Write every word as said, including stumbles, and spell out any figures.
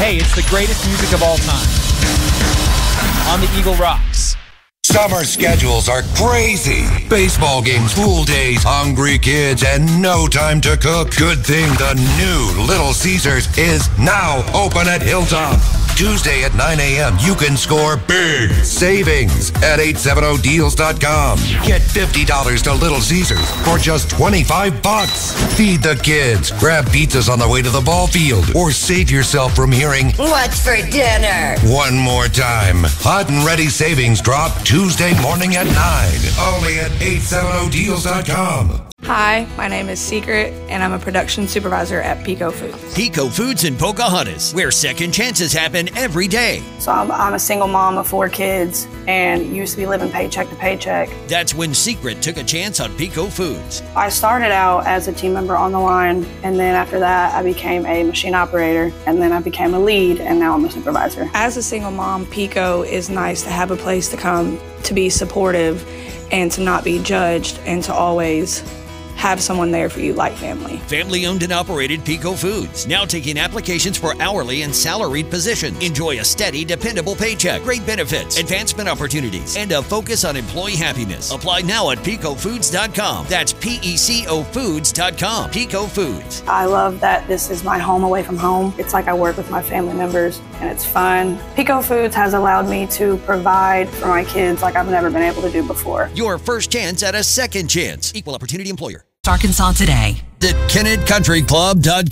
Hey, it's the greatest music of all time. On the Eagle Rocks. Summer schedules are crazy. Baseball games, pool days, hungry kids, and no time to cook. Good thing the new Little Caesars is now open at Hilltop. Tuesday at nine a.m. you can score big savings at eight seventy deals dot com. Get fifty dollars to Little Caesars for just twenty-five bucks. Feed the kids, grab pizzas on the way to the ball field, or save yourself from hearing, "What's for dinner?" One more time. Hot and ready savings drop Tuesday morning at nine. Only at eight seventy deals dot com. Hi, my name is Secret, and I'm a production supervisor at Pico Foods. Pico Foods in Pocahontas, where second chances happen every day. So I'm, I'm a single mom of four kids and used to be living paycheck to paycheck. That's when Secret took a chance on Pico Foods. I started out as a team member on the line, and then after that I became a machine operator, and then I became a lead, and now I'm a supervisor. As a single mom, Pico is nice to have a place to come to be supportive and to not be judged and to always have someone there for you like family. Family owned and operated Pico Foods. Now taking applications for hourly and salaried positions. Enjoy a steady, dependable paycheck, great benefits, advancement opportunities, and a focus on employee happiness. Apply now at pico foods dot com. That's P E C O foods dot com. Pico Foods. I love that this is my home away from home. It's like I work with my family members and it's fun. Pico Foods has allowed me to provide for my kids like I've never been able to do before. Your first chance at a second chance. Equal opportunity employer. Arkansas today. At Kennett Country Club dot com.